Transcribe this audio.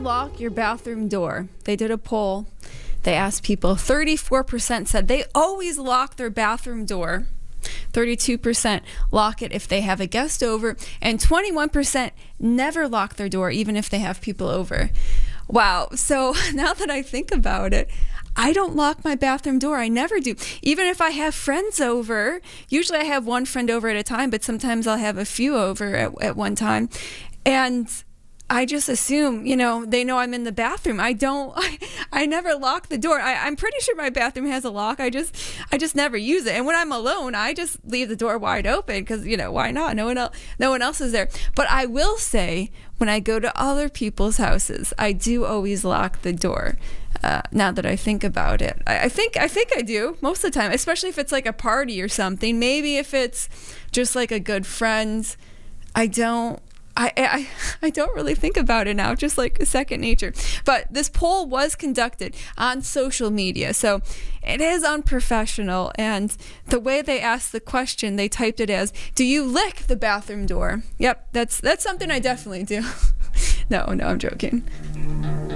lock your bathroom door? They did a poll. They asked people. 34% said they always lock their bathroom door. 32% lock it if they have a guest over, and 21% never lock their door even if they have people over. Wow. So now that I think about it, I don't lock my bathroom door. I never do. Even if I have friends over, usually I have one friend over at a time, but sometimes I'll have a few over at one time. And I just assume, they know I'm in the bathroom. I never lock the door. I'm pretty sure my bathroom has a lock. I just never use it. And when I'm alone, I just leave the door wide open because, why not? No one else is there. But I will say, when I go to other people's houses, I do always lock the door. Now that I think about it, I think I do most of the time, especially if it's like a party or something. Maybe if it's just like a good friend, I don't really think about it now, just like second nature. But this poll was conducted on social media, so it is unprofessional. And the way they asked the question, they typed it as, "Do you lick the bathroom door?" Yep, that's something I definitely do. No, I'm joking.